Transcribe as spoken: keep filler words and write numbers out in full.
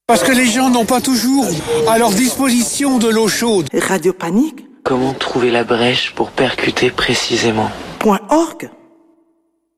Parce que les gens n'ont pas toujours à leur disposition de l'eau chaude. Radio Panique. Comment trouver la brèche pour percuter précisément? Point org.